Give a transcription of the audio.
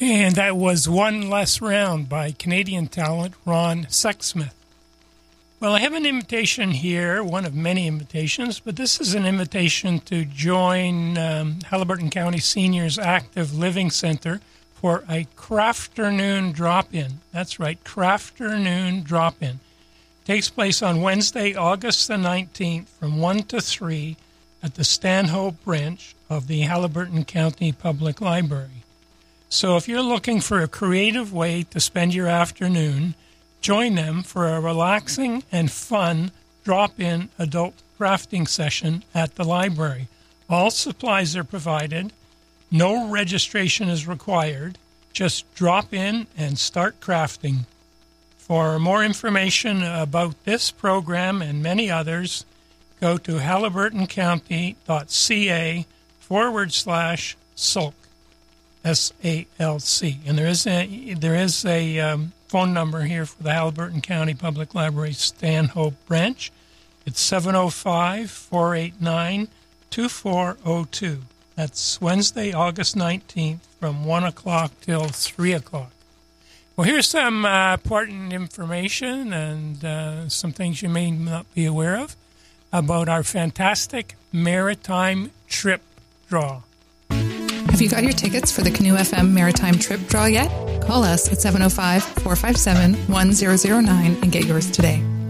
And that was One Less Round by Canadian talent Ron Sexsmith. Well, I have an invitation here, one of many invitations, but this is an invitation to join Haliburton County Seniors Active Living Center for a Crafternoon Drop-In. That's right, Crafternoon Drop-In. Takes place on Wednesday, August the 19th from 1 to 3 at the Stanhope branch of the Haliburton County Public Library. So if you're looking for a creative way to spend your afternoon, join them for a relaxing and fun drop-in adult crafting session at the library. All supplies are provided. No registration is required. Just drop in and start crafting. For more information about this program and many others, go to haliburtoncounty.ca/SALC, SALC. And there is a phone number here for the Haliburton County Public Library Stanhope branch. It's 705-489-2402. That's Wednesday, August 19th from 1 o'clock till 3 o'clock. Well, here's some important information and some things you may not be aware of about our fantastic Maritime Trip Draw. Have you got your tickets for the Canoe FM Maritime Trip Draw yet? Call us at 705-457-1009 and get yours today.